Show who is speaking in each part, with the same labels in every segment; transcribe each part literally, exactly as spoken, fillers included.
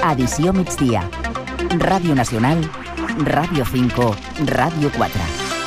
Speaker 1: Edició migdia. Ràdio Nacional, Ràdio cinco, Ràdio quatre.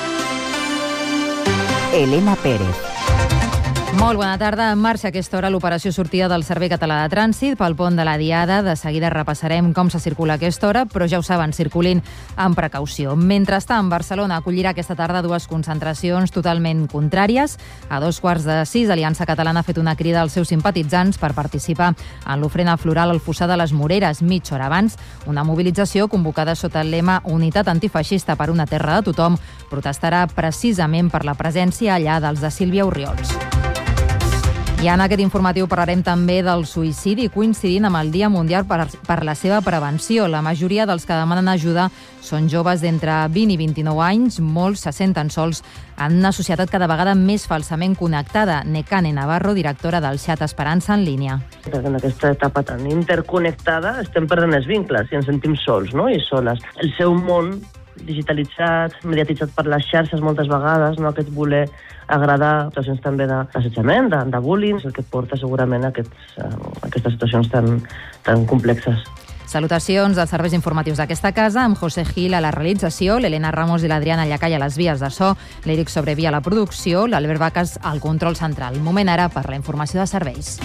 Speaker 1: Elena Pérez.
Speaker 2: Molt bona tarda. En marxa a aquesta hora l'operació sortida del Servei Català de Trànsit pel pont de la Diada. De seguida repassarem com se circula a aquesta hora, però ja ho saben, circulin amb precaució. Mentrestant, Barcelona acollirà aquesta tarda dues concentracions totalment contràries. A dos quarts de sis, Aliança Catalana ha fet una crida als seus simpatitzants per participar en l'ofrena floral al fossar de les Moreres, mitja hora abans. Una mobilització convocada sota el lema Unitat antifeixista per una terra de tothom protestarà precisament per la presència allà dels de Sílvia Orriols. I en aquest informatiu parlarem també del suïcidi, coincidint amb el Dia Mundial per, per la seva prevenció. La majoria dels que demanen ajuda són joves d'entre vint i vint-i-nou anys. Molts se senten sols en una societat cada vegada més falsament connectada. Nekane Navarro, directora del Xat Esperança en línia.
Speaker 3: En aquesta etapa tan interconnectada estem perdent els vincles i ens sentim sols, no? I soles. El seu món digitalitzat, mediatitzat per les xarxes moltes vegades, no? Aquest voler agradar, situacions també d'assetjament, de, de bullying, el que porta segurament a, aquests, a aquestes situacions tan, tan complexes.
Speaker 2: Salutacions dels serveis informatius d'aquesta casa, amb José Gil a la realització, l'Helena Ramos i l'Adriana Llacall a les vies de so, l'Eric Sobrevia a la producció, l'Albert Vacas al control central. Moment ara per la informació de serveis.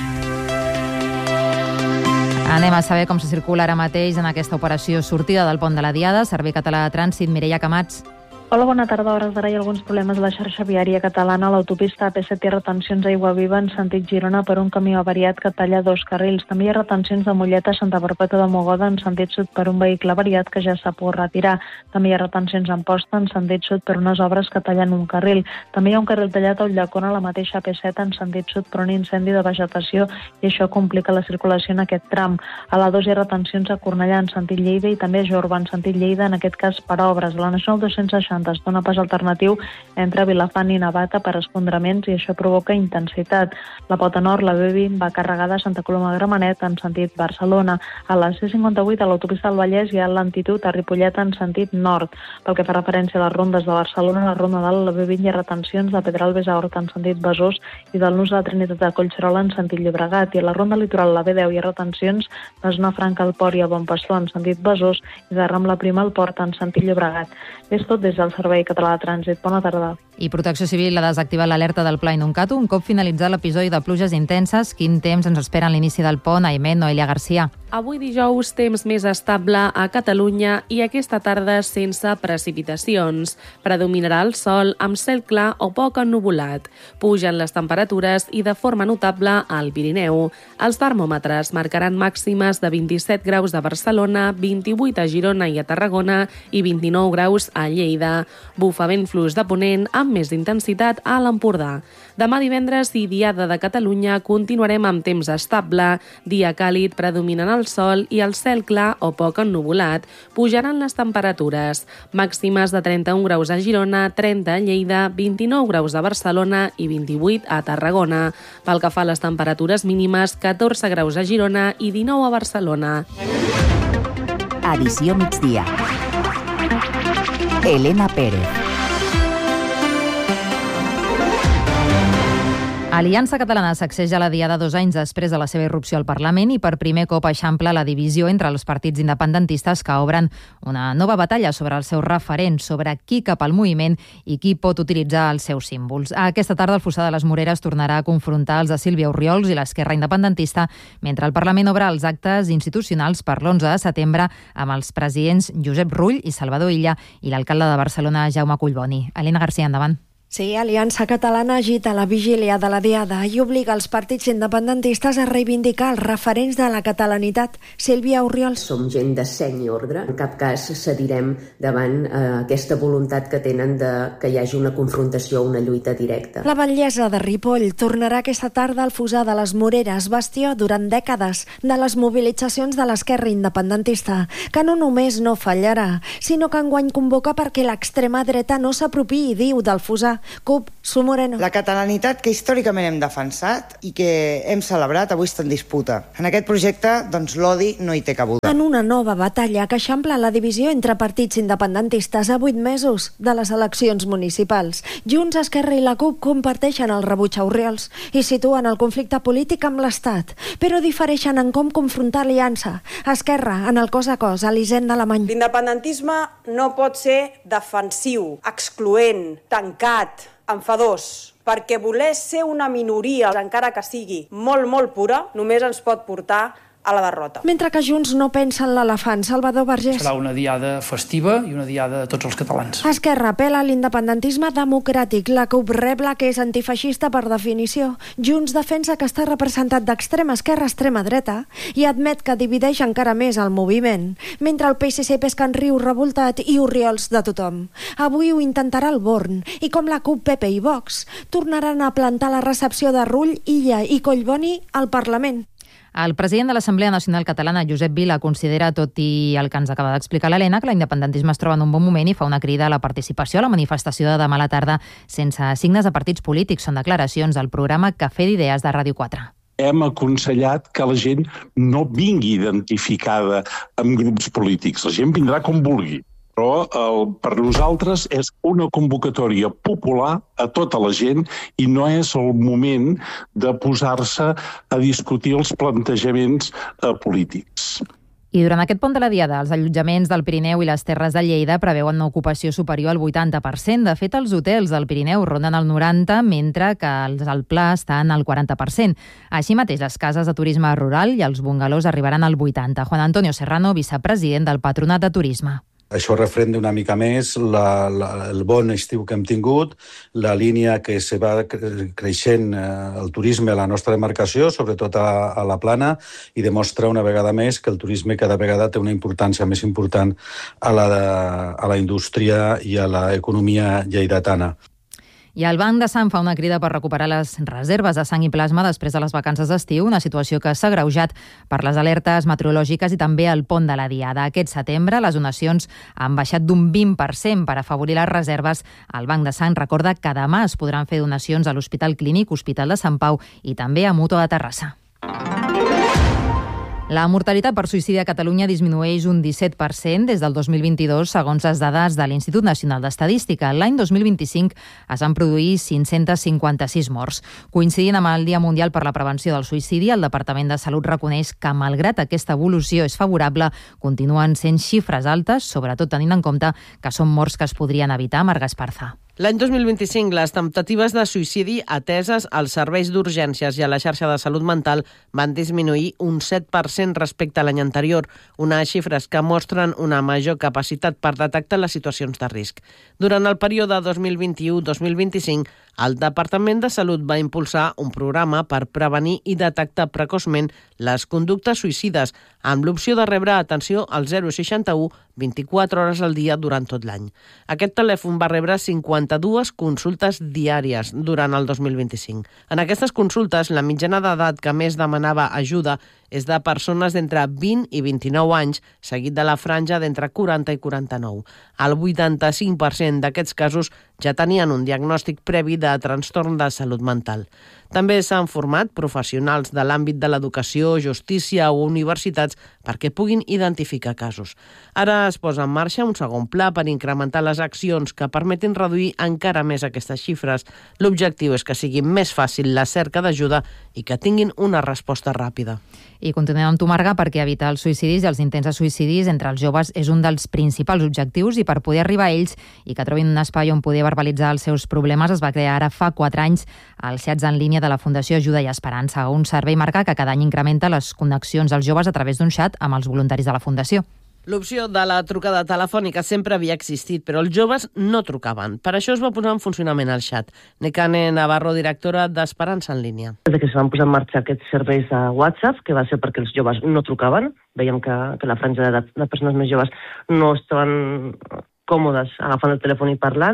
Speaker 2: Anem a saber com se circula ara mateix en aquesta operació sortida del pont de la Diada. Servei Català de Trànsit, Mireia Camats.
Speaker 4: Hola, bona tarda. A hores d'ara hi ha alguns problemes a la xarxa viària catalana. L'autopista A P set té retencions a Aiguaviva en sentit Girona per un camió avariat que talla dos carrils. També hi ha retencions de Mollet a Santa Perpètua de Mogoda en sentit sud per un vehicle avariat que ja s'ha pogut retirar. També hi ha retencions a Amposta en sentit sud per unes obres que tallen un carril. També hi ha un carril tallat a Ulldecona a la mateixa A P set en sentit sud per un incendi de vegetació i això complica la circulació en aquest tram. A la dos hi ha retencions a Cornellà en sentit Lleida i també a Jorba en sentit Lleida, en aquest cas per obres. A la Nacional dos-cents seixanta es dona pas alternatiu entre Vilafant i Navata per esfondraments i això provoca intensitat. La pota nord, la B vint, va carregada a Santa Coloma de Gramenet en sentit Barcelona. A la C cinquanta-vuit, a l'autopista del Vallès, hi ha lentitud a Ripollet en sentit nord. Pel que fa referència a les rondes de Barcelona, la ronda dalt, la B vint, hi ha retencions de Pedralbes a Horta en sentit Besòs i del nus de la Trinitat de Collserola en sentit Llobregat. I a la ronda litoral, la B deu, hi ha retencions de Zona Franca al Port i a Bon Pastor en sentit Besòs i de Rambla Prima al Port en sentit Llobregat. És tot des del Servei Català de Trànsit. Bona tarda.
Speaker 2: I Protecció Civil ha desactivat l'alerta del Pla Inuncato un cop finalitzat l'episodi de pluges intenses. Quin temps ens espera en l'inici del pont? Aimé, Noelia Garcia.
Speaker 5: Avui dijous, temps més estable a Catalunya i aquesta tarda sense precipitacions. Predominarà el sol amb cel clar o poc ennuvolat. Pugen les temperatures i de forma notable al Pirineu. Els termòmetres marcaran màximes de vint-i-set graus a Barcelona, vint-i-vuit a Girona i a Tarragona i vint-i-nou graus a Lleida. Bufa vent fluix de ponent amb més intensitat a l'Empordà. Demà divendres i Diada de Catalunya continuarem amb temps estable, dia càlid predominant el sol i el cel clar o poc ennuvolat. Pujaran les temperatures, màximes de trenta-un graus a Girona, trenta a Lleida, vint-i-nou graus a Barcelona i vint-i-vuit a Tarragona. Pel que fa a les temperatures mínimes, catorze graus a Girona i dinou a Barcelona.
Speaker 1: Edició migdia. Elena Pérez.
Speaker 2: Aliança Catalana sacseja la Diada dos anys després de la seva irrupció al Parlament i per primer cop eixampla la divisió entre els partits independentistes que obren una nova batalla sobre els seus referents, sobre qui cap al moviment i qui pot utilitzar els seus símbols. Aquesta tarda el fossar de les Moreres tornarà a confrontar els de Sílvia Orriols i l'Esquerra Independentista, mentre el Parlament obre els actes institucionals per l'onze de setembre amb els presidents Josep Rull i Salvador Illa i l'alcalde de Barcelona, Jaume Collboni. Elena Garcia, endavant.
Speaker 6: Sí, Aliança Catalana agita la vigília de la Diada i obliga els partits independentistes a reivindicar els referents de la catalanitat. Sílvia Orriols.
Speaker 7: Som gent de seny i ordre. En cap cas cedirem davant eh, aquesta voluntat que tenen de que hi hagi una confrontació, una lluita directa.
Speaker 6: La batllessa de Ripoll tornarà aquesta tarda al fossar de les Moreres, bastió durant dècades de les mobilitzacions de l'esquerra independentista, que no només no fallarà, sinó que enguany convoca perquè l'extrema dreta no s'apropiï, diu, del fossar. CUP, Su Moreno.
Speaker 8: La catalanitat que històricament hem defensat i que hem celebrat avui està en disputa. En aquest projecte, doncs, l'odi no hi té cabuda.
Speaker 6: En una nova batalla que eixampla la divisió entre partits independentistes a vuit mesos de les eleccions municipals. Junts, Esquerra i la CUP comparteixen el rebuig a Orriols i situen el conflicte polític amb l'Estat, però difereixen en com confrontar aliança. Esquerra, en el cos a cos, a l'Hisenda Alemany.
Speaker 9: L'independentisme no pot ser defensiu, excloent, tancat, enfadós, perquè voler ser una minoria, encara que sigui molt, molt pura, només ens pot portar a la derrota.
Speaker 6: Mentre que Junts no pensa en l'elefant, Salvador Vergés.
Speaker 10: Serà una diada festiva i una diada de tots els catalans.
Speaker 6: Esquerra apela a l'independentisme democràtic. La CUP rebla que és antifeixista per definició. Junts defensa que està representat d'extrema esquerra a extrema dreta i admet que divideix encara més el moviment, mentre el P S C pesca en riu revoltat i Orriols de tothom. Avui ho intentarà el Born i com la CUP, P P i Vox tornaran a plantar la recepció de Rull, Illa i Collboni al Parlament.
Speaker 2: El president de l'Assemblea Nacional Catalana, Josep Vila, considera, tot i el que ens acaba d'explicar l'Helena, que l'independentisme es troba en un bon moment i fa una crida a la participació a la manifestació de demà a la tarda sense signes de partits polítics. Són declaracions al programa Cafè d'Idees de Ràdio quatre.
Speaker 11: Hem aconsellat que la gent no vingui identificada amb grups polítics. La gent vindrà com vulgui. Però el, per nosaltres és una convocatòria popular a tota la gent i no és el moment de posar-se a discutir els plantejaments eh, polítics.
Speaker 2: I durant aquest pont de la Diada, els allotjaments del Pirineu i les Terres de Lleida preveuen una ocupació superior al vuitanta per cent. De fet, els hotels del Pirineu ronden el noranta per cent, mentre que els al Pla estan al quaranta per cent. Així mateix, les cases de turisme rural i els bungalós arribaran al vuitanta per cent. Juan Antonio Serrano, vicepresident del Patronat de Turisme.
Speaker 12: Això refrenda una mica més la, la, el bon estiu que hem tingut, la línia que se va creixent eh, el turisme a la nostra demarcació, sobretot a, a la Plana, i demostra una vegada més que el turisme cada vegada té una importància més important a la, a la indústria i a l'economia lleidatana.
Speaker 2: I el Banc de Sang fa una crida per recuperar les reserves de sang i plasma després de les vacances d'estiu, una situació que s'ha agreujat per les alertes meteorològiques i també el pont de la Diada. Aquest setembre les donacions han baixat d'un vint per cent per afavorir les reserves. El Banc de Sang recorda que demà es podran fer donacions a l'Hospital Clínic, Hospital de Sant Pau i també a Mutua de Terrassa. La mortalitat per suïcidi a Catalunya disminueix un disset per cent des del dos mil vint-i-dos, segons les dades de l'Institut Nacional d'Estadística. L'any dos mil vint-i-cinc es van produir cinc-cents cinquanta-sis morts. Coincidint amb el Dia Mundial per la Prevenció del Suïcidi, el Departament de Salut reconeix que, malgrat aquesta evolució és favorable, continuen sent xifres altes, sobretot tenint en compte que són morts que es podrien evitar. Marga Esparza.
Speaker 13: L'any dos mil vint-i-cinc, les temptatives de suïcidi ateses als serveis d'urgències i a la xarxa de salut mental van disminuir un set per cent respecte a l'any anterior, unes xifres que mostren una major capacitat per detectar les situacions de risc. Durant el període dos mil vint-i-u dos mil vint-i-cinc, el Departament de Salut va impulsar un programa per prevenir i detectar precoçment les conductes suïcides, amb l'opció de rebre atenció al zero seixanta u vint-i-quatre hores al dia durant tot l'any. Aquest telèfon va rebre cinquanta-dues consultes diàries durant el dos mil vint-i-cinc. En aquestes consultes, la mitjana d'edat que més demanava ajuda és de persones d'entre vint i vint-i-nou anys, seguit de la franja d'entre quaranta i quaranta-nou. El vuitanta-cinc per cent d'aquests casos ja tenien un diagnòstic previ de trastorn de salut mental. També s'han format professionals de l'àmbit de l'educació, justícia o universitats perquè puguin identificar casos. Ara es posa en marxa un segon pla per incrementar les accions que permetin reduir encara més aquestes xifres. L'objectiu és que sigui més fàcil la cerca d'ajuda i que tinguin una resposta ràpida.
Speaker 2: I continuem amb tu, Marga, perquè evitar els suïcidis i els intents de suïcidis entre els joves és un dels principals objectius i per poder arribar a ells i que trobin un espai on poder verbalitzar els seus problemes es va crear ara fa quatre anys els xats en línia de la Fundació Ajuda i Esperança, un servei, Marga, que cada any incrementa les connexions als joves a través d'un xat amb els voluntaris de la Fundació.
Speaker 13: L'opció de la trucada telefònica sempre havia existit, però els joves no trucaven. Per això es va posar en funcionament el xat. Nekane Navarro, directora d'Esperança en línia.
Speaker 3: Des que es van posar en marxa aquests serveis de WhatsApp, que va ser perquè els joves no trucaven, veiem que, que la franja d'edat de persones més joves no estaven còmodes agafant el telèfon i parlant,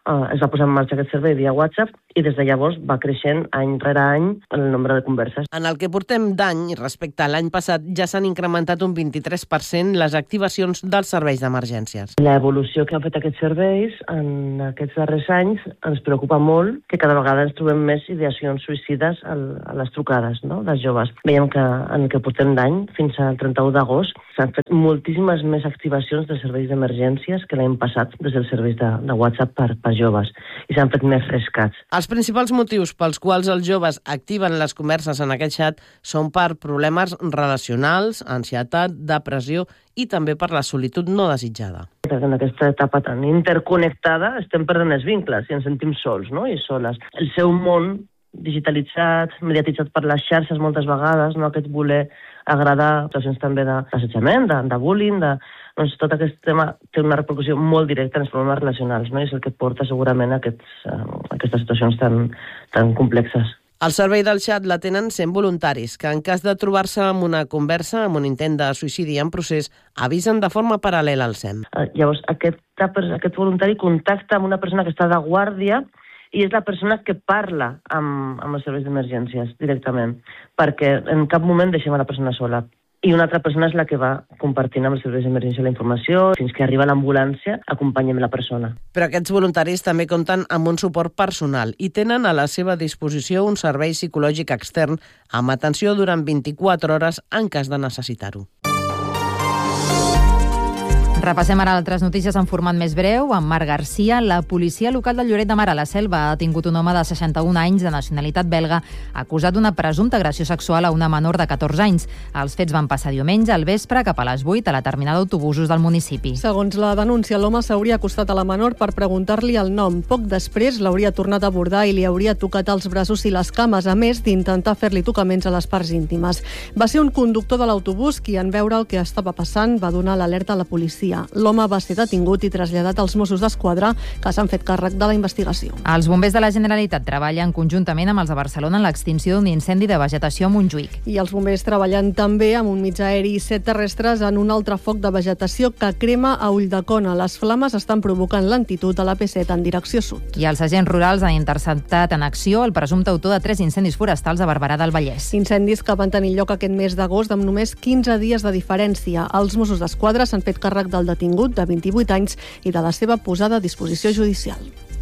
Speaker 3: eh, es va posar en marxa aquest servei via WhatsApp i des de llavors va creixent any rere any el nombre de converses.
Speaker 13: En el que portem d'any, respecte a l'any passat, ja s'han incrementat un vint-i-tres per cent les activacions dels serveis d'emergències.
Speaker 3: L'evolució que han fet aquests serveis en aquests darrers anys ens preocupa molt que cada vegada ens trobem més ideacions suïcides a les trucades, no?, dels joves. Veiem que en el que portem d'any, fins al trenta-u d'agost, s'han fet moltíssimes més activacions de serveis d'emergències que l'any passat des dels serveis de, de WhatsApp per, per joves, i s'han fet més rescats.
Speaker 13: Els principals motius pels quals els joves activen les converses en aquest xat són per problemes relacionals, ansietat, depressió i també per la solitud no desitjada.
Speaker 3: En aquesta etapa tan interconnectada estem perdent els vincles i ens sentim sols, no?, i soles. El seu món digitalitzat, mediatitzat per les xarxes moltes vegades, no?, aquest voler agradar, situacions també d'assetjament, de, de bullying, de, doncs tot aquest tema té una repercussió molt directa en els problemes relacionals, no?, i és el que porta segurament a aquests, a aquestes situacions tan, tan complexes.
Speaker 13: El servei del xat l'atenen cent voluntaris, que en cas de trobar-se amb una conversa, amb un intent de suïcidi en procés, avisen de forma paral·lela al S E M.
Speaker 3: Uh, llavors, aquest, aquest voluntari contacta amb una persona que està de guàrdia i és la persona que parla amb, amb els serveis d'emergències directament, perquè en cap moment deixem a la persona sola. I una altra persona és la que va compartint amb els serveis d'emergència la informació, fins que arriba l'ambulància, acompanyem la persona.
Speaker 13: Però aquests voluntaris també compten amb un suport personal i tenen a la seva disposició un servei psicològic extern amb atenció durant vint-i-quatre hores en cas de necessitar-ho.
Speaker 2: Repassem ara altres notícies en format més breu. Amb Marc Garcia, la policia local del Lloret de Mar a la Selva ha detingut un home de seixanta-un anys de nacionalitat belga acusat d'una presumpta agressió sexual a una menor de catorze anys. Els fets van passar diumenge al vespre cap a les vuit a la terminal d'autobusos del municipi.
Speaker 14: Segons la denúncia, l'home s'hauria acostat a la menor per preguntar-li el nom. Poc després l'hauria tornat a abordar i li hauria tocat els braços i les cames, a més d'intentar fer-li tocaments a les parts íntimes. Va ser un conductor de l'autobús qui, en veure el que estava passant, va donar l'alerta a la policia. L'home va ser detingut i traslladat als Mossos d'Esquadra, que s'han fet càrrec de la investigació.
Speaker 2: Els bombers de la Generalitat treballen conjuntament amb els de Barcelona en l'extinció d'un incendi de vegetació a Montjuïc.
Speaker 14: I els bombers treballen també amb un mitjà aeri i set terrestres en un altre foc de vegetació que crema a Ulldecona. Les flames estan provocant lentitud a la P set en direcció sud.
Speaker 2: I els agents rurals han interceptat en acció el presumpte autor de tres incendis forestals a Barberà del Vallès.
Speaker 14: Incendis que van tenir lloc aquest mes d'agost amb només quinze dies de diferència. Els Mossos d'Esquadra s'han fet càrrec del detingut de vint-i-vuit anys i de la seva posada a disposició judicial.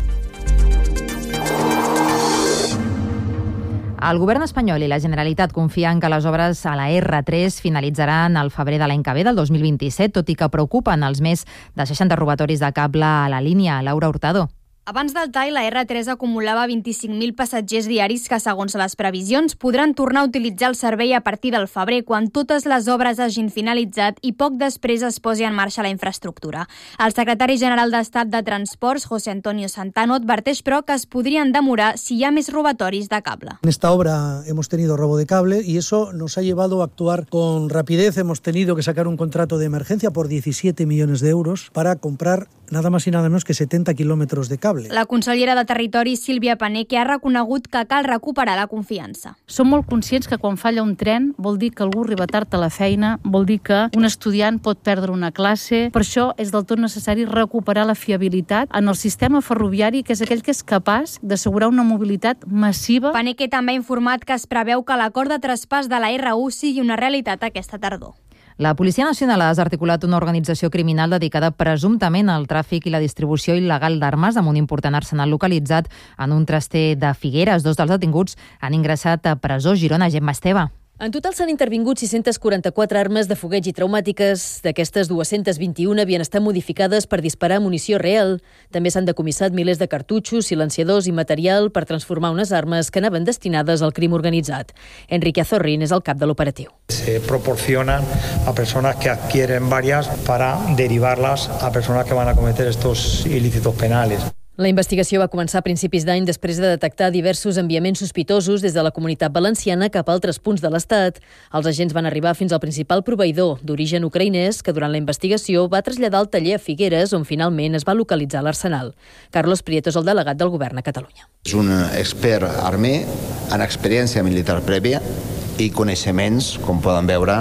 Speaker 2: El govern espanyol i la Generalitat confien que les obres a la erre tres finalitzaran al febrer de l'any que ve, del dos mil vint-i-set, tot i que preocupen els més de seixanta robatoris de cable a la línia. Laura Hurtado.
Speaker 15: Abans del tall, la erre tres acumulava vint-i-cinc mil passatgers diaris que, segons les previsions, podran tornar a utilitzar el servei a partir del febrer, quan totes les obres hagin finalitzat i poc després es posi en marxa la infraestructura. El secretari general d'Estat de Transports, José Antonio Santano, adverteix, però, que es podrien demorar si hi ha més robatoris de cable.
Speaker 16: En esta obra hemos tenido robo de cable y eso nos ha llevado a actuar con rapidez. Hemos tenido que sacar un contrato de emergencia por diecisiete millones de euros para comprar nada más y nada menos que setenta kilómetros de cable.
Speaker 15: La consellera de Territori, Sílvia Paneque, ha reconegut que cal recuperar la confiança.
Speaker 17: Som molt conscients que quan falla un tren vol dir que algú arriba tard a la feina, vol dir que un estudiant pot perdre una classe. Per això és del tot necessari recuperar la fiabilitat en el sistema ferroviari, que és aquell que és capaç d'assegurar una mobilitat massiva.
Speaker 15: Paneque també ha informat que es preveu que l'acord de traspàs de la erre u sigui una realitat aquesta tardor.
Speaker 2: La Policia Nacional ha desarticulat una organització criminal dedicada presumptament al tràfic i la distribució il·legal d'armes amb un important arsenal localitzat en un traster de Figueres. Dos dels detinguts han ingressat a presó. Girona, Gemma Esteve.
Speaker 18: En total s'han intervingut sis-cents quaranta-quatre armes de fogueig i traumàtiques. D'aquestes, dues-centes vint-i-una havien estat modificades per disparar munició real. També s'han decomissat milers de cartutxos, silenciadors i material per transformar unes armes que anaven destinades al crim organitzat. Enrique Azorrín és el cap de l'operatiu.
Speaker 19: Se proporcionan a personas que adquieren varias para derivarlas a personas que van a cometer estos ilícitos penales.
Speaker 18: La investigació va començar a principis d'any després de detectar diversos enviaments sospitosos des de la Comunitat Valenciana cap a altres punts de l'Estat. Els agents van arribar fins al principal proveïdor d'origen ucraïnès que durant la investigació va traslladar el taller a Figueres, on finalment es va localitzar l'arsenal. Carlos Prieto és el delegat del govern a Catalunya.
Speaker 20: És un expert armé amb experiència militar prèvia i coneixements, com poden veure,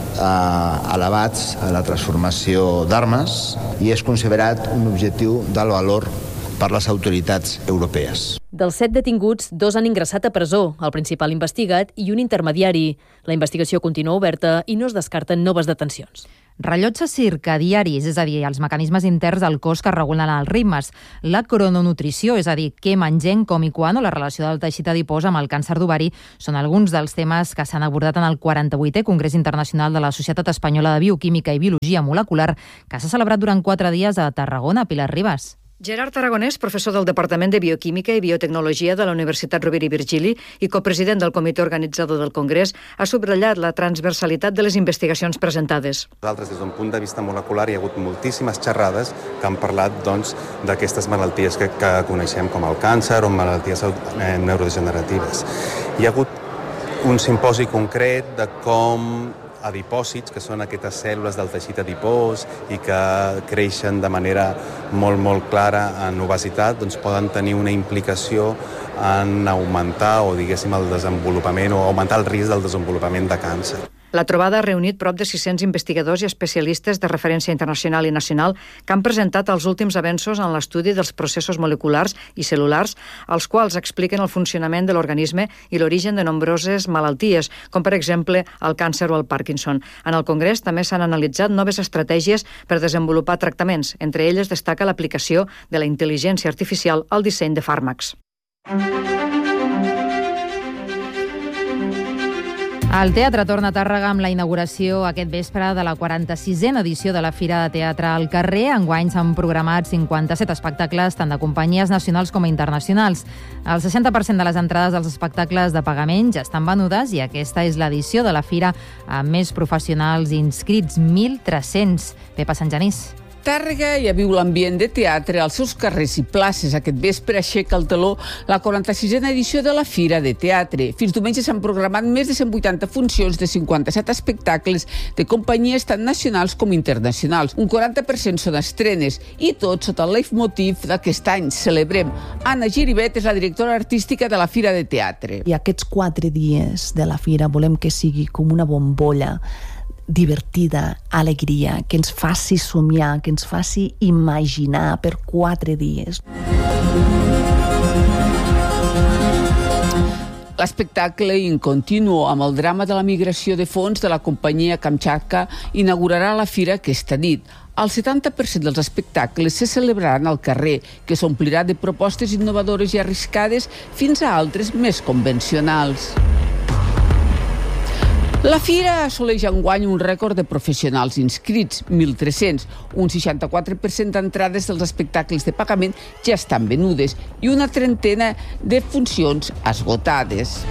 Speaker 20: eh, elevats a la transformació d'armes i és considerat un objectiu d'alt valor per les autoritats europees.
Speaker 18: Dels set detinguts, dos han ingressat a presó, el principal investigat i un intermediari. La investigació continua oberta i no es descarten noves detencions.
Speaker 2: Rellotges circadiaris, és a dir, els mecanismes interns del cos que regulen els ritmes. La crononutrició, és a dir, què mengem, com i quan, o la relació del teixit adipós amb el càncer d'ovari, són alguns dels temes que s'han abordat en el quaranta-vuitè Congrés Internacional de la Societat Espanyola de Bioquímica i Biologia Molecular, que s'ha celebrat durant quatre dies a Tarragona. Pilar Ribas.
Speaker 21: Gerard Aragonès, professor del Departament de Bioquímica i Biotecnologia de la Universitat Rovira i Virgili i copresident del comitè organitzador del Congrés, ha subratllat la transversalitat de les investigacions presentades.
Speaker 22: Nosaltres, des d'un punt de vista molecular, hi ha hagut moltíssimes xerrades que han parlat doncs, d'aquestes malalties que, que coneixem com el càncer o malalties eh, neurodegeneratives. Hi ha hagut un simposi concret de com adipòcits, que són aquestes cèl·lules del teixit adipós i que creixen de manera molt, molt clara en obesitat, doncs poden tenir una implicació en augmentar o, diguéssim, el desenvolupament o augmentar el risc del desenvolupament de càncer.
Speaker 21: La trobada ha reunit prop de sis-cents investigadors i especialistes de referència internacional i nacional que han presentat els últims avenços en l'estudi dels processos moleculars i cel·lulars, els quals expliquen el funcionament de l'organisme i l'origen de nombroses malalties, com per exemple el càncer o el Parkinson. En el Congrés també s'han analitzat noves estratègies per desenvolupar tractaments. Entre elles destaca l'aplicació de la intel·ligència artificial al disseny de fàrmacs.
Speaker 2: El teatre torna a Tàrrega amb la inauguració aquest vespre de la quaranta-sisena edició de la Fira de Teatre al Carrer. Enguany s'han programat cinquanta-set espectacles, tant de companyies nacionals com internacionals. El seixanta per cent de les entrades dels espectacles de pagament ja estan venudes i aquesta és l'edició de la Fira amb més professionals inscrits, mil tres-cents. Pepa Santgenís.
Speaker 23: Tàrrega ja viu l'ambient de teatre als seus carrers i places. Aquest vespre aixeca el teló la quaranta-sisena edició de la Fira de Teatre. Fins diumenge s'han programat més de cent vuitanta funcions de cinquanta-set espectacles de companyies tant nacionals com internacionals. Un quaranta per cent són estrenes i tot sota el leitmotiv d'aquest any. Celebrem. Anna Giribet és la directora artística de la Fira de Teatre.
Speaker 24: I aquests quatre dies de la Fira volem que sigui com una bombolla divertida, alegria, que ens faci somiar, que ens faci imaginar per quatre dies.
Speaker 23: L'espectacle in continuo amb el drama de la migració de fons de la companyia Kamchatka inaugurarà la fira aquesta nit. El setanta per cent dels espectacles se celebraran al carrer, que s'omplirà de propostes innovadores i arriscades fins a altres més convencionals. La Fira assoleix enguany un rècord de professionals inscrits, mil tres-cents. Un seixanta-quatre per cent d'entrades dels espectacles de pagament ja estan venudes i una trentena de funcions esgotades.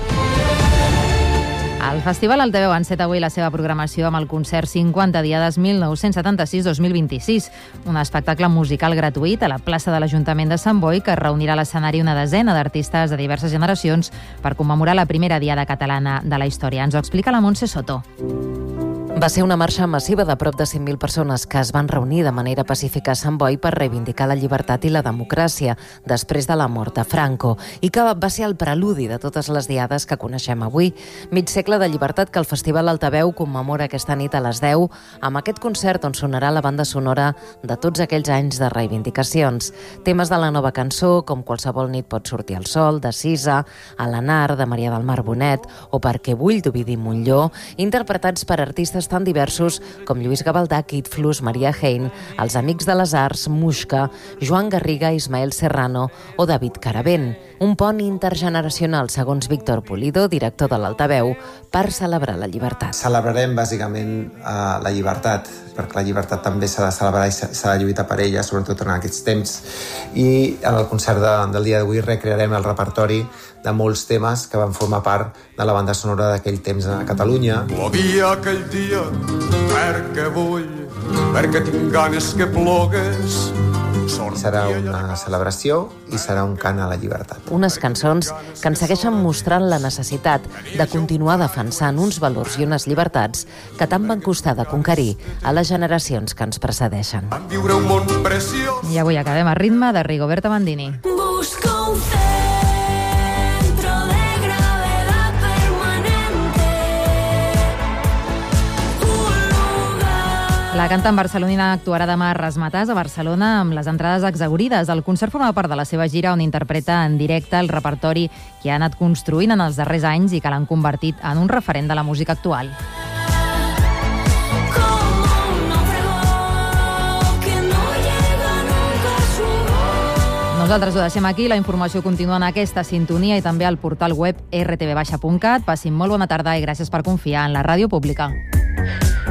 Speaker 2: El Festival Altaveu enceta avui la seva programació amb el concert cinquanta diades mil nou-cents setanta-sis dos mil vint-i-sis, un espectacle musical gratuït a la plaça de l'Ajuntament de Sant Boi que reunirà a l'escenari una desena d'artistes de diverses generacions per commemorar la primera diada catalana de la història. Ens ho explica la Montse Soto.
Speaker 25: Va ser una marxa massiva de prop de cinc mil persones que es van reunir de manera pacífica a Sant Boi per reivindicar la llibertat i la democràcia després de la mort de Franco i que va ser el preludi de totes les diades que coneixem avui. Mig segle de llibertat que el Festival Altaveu commemora aquesta nit a les deu amb aquest concert on sonarà la banda sonora de tots aquells anys de reivindicacions. Temes de la nova cançó com Qualsevol nit pot sortir el sol, de Sisa, A l'anar, de Maria del Mar Bonet o Perquè vull, d'Ovidi Montllor, interpretats per artistes tan diversos com Lluís Gavaldà, Kid Flus, Maria Hein, Els Amics de les Arts, Muixca, Joan Garriga, Ismael Serrano o David Caravent. Un pont intergeneracional, segons Víctor Pulido, director de l'Altaveu, per celebrar la llibertat.
Speaker 26: Celebrarem bàsicament uh, la llibertat, perquè la llibertat també s'ha de celebrar i s'ha de lluitar per ella, sobretot en aquests temps. I en el concert de, del dia d'avui recrearem el repertori de molts temes que van formar part de la banda sonora d'aquell temps a Catalunya.
Speaker 27: Plovia aquell dia perquè vull, perquè tinc ganes que plogues.
Speaker 26: Serà una celebració i serà un cant a la llibertat.
Speaker 25: Unes cançons que ens segueixen mostrant la necessitat de continuar defensant uns valors i unes llibertats que tant van costar de conquerir a les generacions que ens precedeixen.
Speaker 2: I avui acabem a ritme de Rigoberta Bandini.
Speaker 28: Busco un centro de gravedad permanente, un lugar.
Speaker 2: La cantant barcelonina actuarà demà a Razzmatazz a Barcelona amb les entrades exhaurides. El concert forma part de la seva gira on interpreta en directe el repertori que ha anat construint en els darrers anys i que l'han convertit en un referent de la música actual. Nosaltres ho deixem aquí. La informació continua en aquesta sintonia i també al portal web r t v baixa punt cat. Passin molt bona tarda i gràcies per confiar en la ràdio pública.